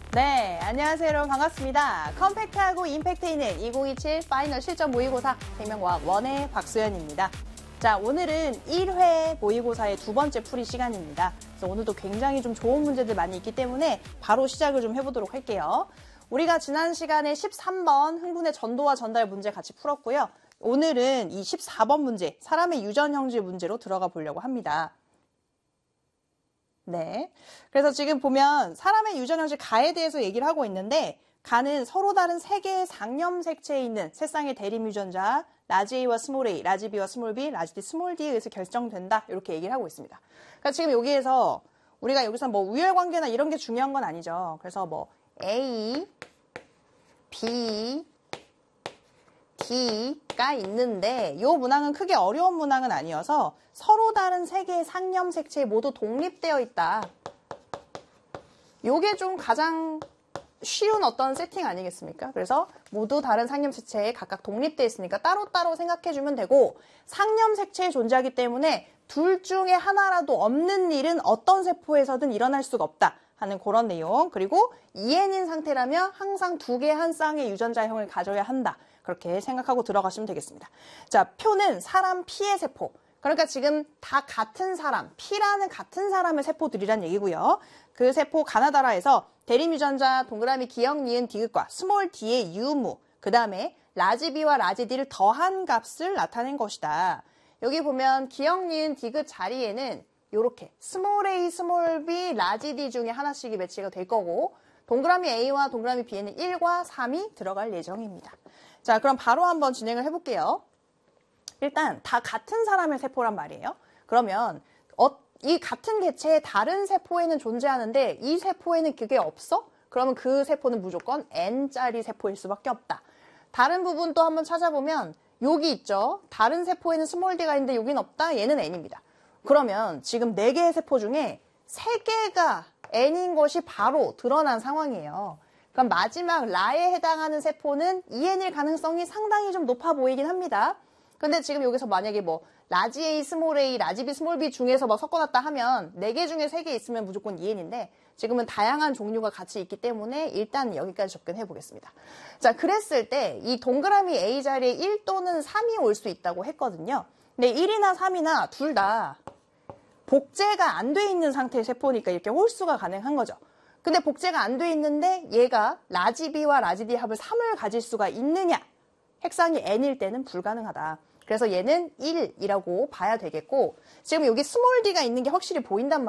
네, 안녕하세요 여러분 반갑습니다. 컴팩트하고 임팩트 있는 2027 파이널 실전 모의고사 생명과학 1의 박소연입니다. 자, 오늘은 1회 모의고사의 두 번째 풀이 시간입니다. 그래서 오늘도 굉장히 좀 좋은 문제들 많이 있기 때문에 바로 시작을 좀 해보도록 할게요. 우리가 지난 시간에 13번 흥분의 전도와 전달 문제 같이 풀었고요. 오늘은 이 14번 문제, 사람의 유전 형질 문제로 들어가 보려고 합니다. 네. 그래서 지금 보면 사람의 유전 형질 가에 대해서 얘기를 하고 있는데, 가는 서로 다른 세 개의 상념 색채에 있는 세 쌍의 대립 유전자 라지 A와 스몰 a, 라지 B와 스몰 b, 라지 D, 스몰 d에 의해서 결정된다. 이렇게 얘기를 하고 있습니다. 그러니까 지금 여기에서 우리가 여기서 뭐 우열 관계나 이런 게 중요한 건 아니죠. 그래서 뭐 A, B, D가 있는데 이 문항은 크게 어려운 문항은 아니어서 서로 다른 세 개의 상념 색채에 모두 독립되어 있다. 요게 좀 가장 쉬운 어떤 세팅 아니겠습니까? 그래서 모두 다른 상념 색채에 각각 독립되어 있으니까 따로따로 생각해주면 되고, 상념 색채에 존재하기 때문에 둘 중에 하나라도 없는 일은 어떤 세포에서든 일어날 수가 없다 하는 그런 내용. 그리고 EN인 상태라면 항상 두 개 한 쌍의 유전자형을 가져야 한다. 그렇게 생각하고 들어가시면 되겠습니다. 자, 표는 사람 P의 세포. 그러니까 지금 다 같은 사람, P라는 같은 사람의 세포들이란 얘기고요. 그 세포 가나다라에서 대립 유전자 동그라미 기역, 니은, 디귿과 스몰 d의 유무, 그 다음에 라지 B와 라지 D를 더한 값을 나타낸 것이다. 여기 보면 기역, 니은, 디귿 자리에는 이렇게 스몰 a, 스몰 b, 라지 D 중에 하나씩이 배치가 될 거고, 동그라미 A와 동그라미 B에는 1과 3이 들어갈 예정입니다. 자, 그럼 바로 한번 진행을 해볼게요. 일단 다 같은 사람의 세포란 말이에요. 그러면 이 같은 개체의 다른 세포에는 존재하는데 이 세포에는 그게 없어? 그러면 그 세포는 무조건 N짜리 세포일 수밖에 없다. 다른 부분 또 한번 찾아보면 여기 있죠. 다른 세포에는 스몰 d가 있는데 여긴 없다. 얘는 N입니다. 그러면 지금 4개의 세포 중에 3개가 N인 것이 바로 드러난 상황이에요. 그럼 마지막 라에 해당하는 세포는 EN일 가능성이 상당히 좀 높아 보이긴 합니다. 근데 지금 여기서 만약에 뭐 라지 A, 스몰 a, 라지 B, 스몰 b 중에서 막 섞어놨다 하면 4개 중에 3개 있으면 무조건 EN인데 지금은 다양한 종류가 같이 있기 때문에 일단 여기까지 접근해 보겠습니다. 자, 그랬을 때 이 동그라미 A 자리에 1 또는 3이 올 수 있다고 했거든요. 근데 1이나 3이나 둘 다 복제가 안 돼 있는 상태의 세포니까 이렇게 홀수가 가능한 거죠. 근데 복제가 안 돼 있는데 얘가 라지 B와 라지 D 합을 3을 가질 수가 있느냐? 핵상이 N일 때는 불가능하다. 그래서 얘는 1이라고 봐야 되겠고, 지금 여기 스몰 d가 있는 게 확실히 보인단 말이에요.